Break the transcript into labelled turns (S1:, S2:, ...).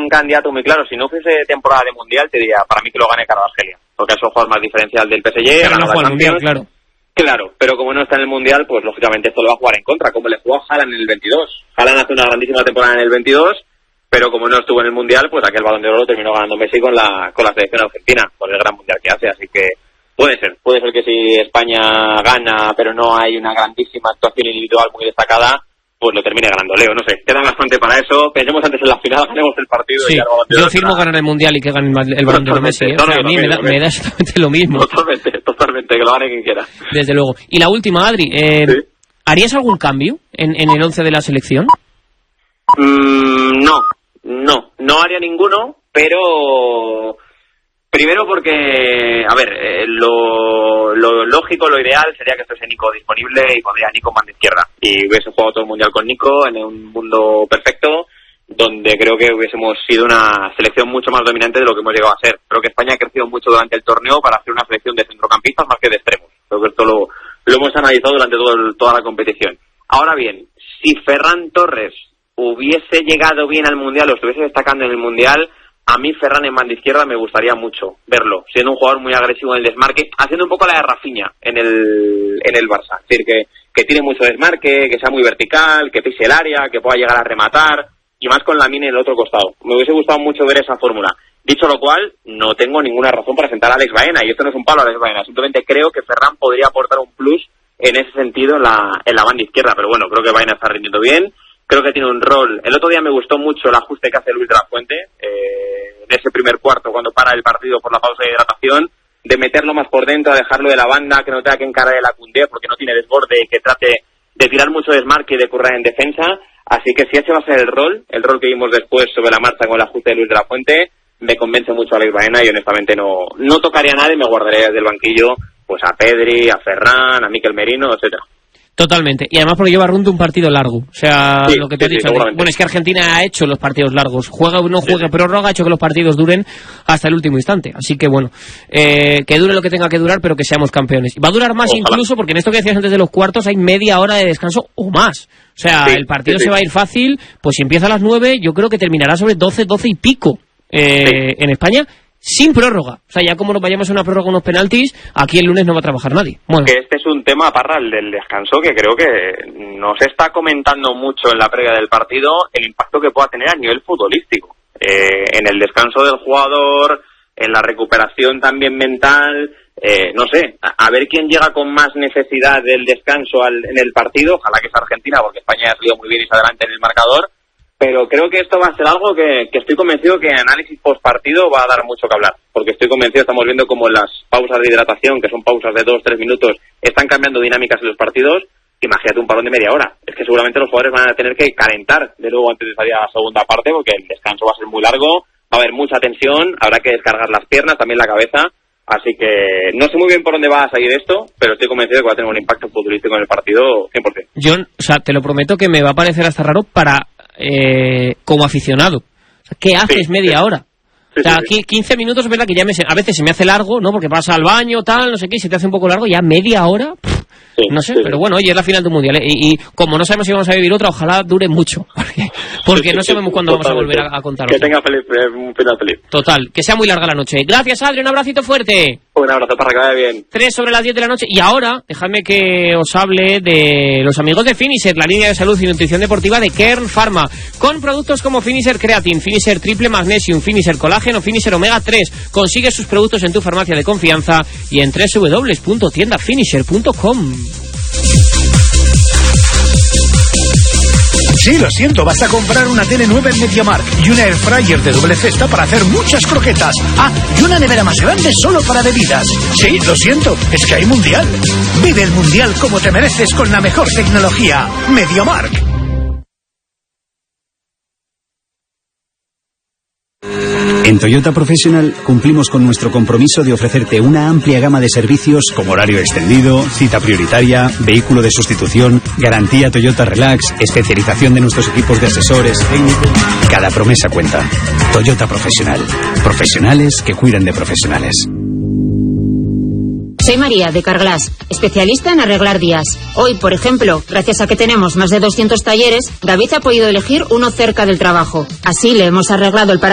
S1: un candidato muy claro. Si no fuese temporada de Mundial, te diría, para mí que lo gane Kvaratskhelia, porque es un jugador más diferencial del PSG,
S2: pero no juega el Mundial, claro.
S1: Claro, pero como no está en el Mundial, pues lógicamente esto lo va a jugar en contra, como le jugó a Haaland en el 22. Haaland hace una grandísima temporada en el 22, pero como no estuvo en el Mundial, pues aquel Balón de Oro lo terminó ganando Messi con la selección argentina, por el gran Mundial que hace, así que puede ser que si España gana, pero no hay una grandísima actuación individual muy destacada, pues lo termine ganando Leo, no sé, queda bastante para eso. Pensemos antes en la final, ganemos el partido.
S2: Sí, y yo firmo ganar el Mundial y que gane el Balón de Oro Messi, ¿eh? O sea, a mí me da exactamente lo mismo.
S1: Totalmente, que lo gane quien quiera.
S2: Desde luego. Y la última, Adri, ¿sí? ¿Harías algún cambio en el 11 de la selección?
S1: No haría ninguno, pero... Primero porque, a ver, lo lógico, lo ideal sería que estuviese Nico disponible y podría Nico en banda izquierda. Y hubiese jugado todo el Mundial con Nico en un mundo perfecto, donde creo que hubiésemos sido una selección mucho más dominante de lo que hemos llegado a ser. Creo que España ha crecido mucho durante el torneo para hacer una selección de centrocampistas más que de extremos. Creo que esto lo hemos analizado durante toda la competición. Ahora bien, si Ferran Torres hubiese llegado bien al Mundial o estuviese destacando en el Mundial, a mí Ferran en banda izquierda me gustaría mucho verlo, siendo un jugador muy agresivo en el desmarque, haciendo un poco la de Rafinha en el Barça. Es decir, que tiene mucho desmarque, que sea muy vertical, que pise el área, que pueda llegar a rematar, y más con Lamine en el otro costado. Me hubiese gustado mucho ver esa fórmula. Dicho lo cual, no tengo ninguna razón para sentar a Alex Baena, y esto no es un palo a Alex Baena, simplemente creo que Ferran podría aportar un plus en ese sentido en la banda izquierda, pero bueno, creo que Baena está rindiendo bien. Creo que tiene un rol. El otro día me gustó mucho el ajuste que hace Luis de la Fuente en ese primer cuarto, cuando para el partido por la pausa de hidratación, de meterlo más por dentro, dejarlo de la banda, que no tenga que encarar el Koundé porque no tiene desborde, que trate de tirar mucho desmarque y de currar en defensa. Así que si ese va a ser el rol que vimos después sobre la marcha con el ajuste de Luis de la Fuente, me convence mucho Alex Baena y honestamente no tocaría a nadie, me guardaría desde el banquillo pues a Pedri, a Ferran, a Mikel Merino, etcétera.
S2: Totalmente, y además porque lleva Runto un partido largo, o sea,
S1: sí,
S2: lo que te he dicho.
S1: Bueno,
S2: es que Argentina ha hecho los partidos largos, juega o no juega, prórroga, ha hecho que los partidos duren hasta el último instante, así que bueno, que dure lo que tenga que durar, pero que seamos campeones. Va a durar más incluso, porque en esto que decías antes de los cuartos hay media hora de descanso o más, o sea, el partido se va a ir fácil, pues si empieza a las 9, yo creo que terminará sobre 12 y pico en España, sin prórroga. O sea, ya como nos vayamos a una prórroga, unos penaltis, aquí el lunes no va a trabajar nadie. Bueno.
S1: Que este es un tema, Parra, el del descanso, que creo que no se está comentando mucho en la previa del partido, el impacto que pueda tener a nivel futbolístico. En el descanso del jugador, en la recuperación también mental, no sé, a ver quién llega con más necesidad del descanso en el partido. Ojalá que sea Argentina, porque España ha salido muy bien y se adelante en el marcador. Pero creo que esto va a ser algo que estoy convencido que en análisis post partido va a dar mucho que hablar, porque estoy convencido, estamos viendo como las pausas de hidratación, que son pausas de 2-3 minutos, están cambiando dinámicas en los partidos. Imagínate un parón de media hora, es que seguramente los jugadores van a tener que calentar de nuevo antes de salir a la segunda parte, porque el descanso va a ser muy largo, va a haber mucha tensión, habrá que descargar las piernas, también la cabeza, así que no sé muy bien por dónde va a salir esto, pero estoy convencido de que va a tener un impacto futbolístico en el partido 100%.
S2: John, o sea, te lo prometo que me va a parecer hasta raro como aficionado. O sea, ¿qué haces media hora? O sea, 15 minutos es verdad que ya a veces se me hace largo, ¿no? Porque pasa al baño, tal, no sé qué, y se te hace un poco largo, ya media hora, no sé, pero bueno, oye, es la final de un mundial, y como no sabemos si vamos a vivir otra, ojalá dure mucho, porque no sabemos cuándo vamos a volver a contar
S1: otra. Que tenga un final feliz.
S2: Total, que sea muy larga la noche. Gracias, Adri, un abracito fuerte.
S1: Un abrazo para que vaya bien.
S2: 3:10 de la noche, y ahora, dejadme que os hable de los amigos de Finisher, la línea de salud y nutrición deportiva de Kern Pharma, con productos como Finisher Creatine, Finisher Triple Magnesium, Finisher Colágeno, Finisher Omega 3. Consigue sus productos en tu farmacia de confianza y en www.tiendafinisher.com.
S3: Sí, lo siento, vas a comprar una tele nueva en MediaMarkt y una air fryer de doble cesta para hacer muchas croquetas. Ah, y una nevera más grande solo para bebidas. Sí, lo siento, es que hay mundial. Vive el mundial como te mereces con la mejor tecnología. MediaMarkt.
S4: En Toyota Professional cumplimos con nuestro compromiso de ofrecerte una amplia gama de servicios como horario extendido, cita prioritaria, vehículo de sustitución, garantía Toyota Relax, especialización de nuestros equipos de asesores técnicos. Cada promesa cuenta. Toyota Professional. Profesionales que cuidan de profesionales.
S5: Soy María, de Carglass, especialista en arreglar vías. Hoy, por ejemplo, gracias a que tenemos más de 200 talleres, David ha podido elegir uno cerca del trabajo. Así le hemos arreglado el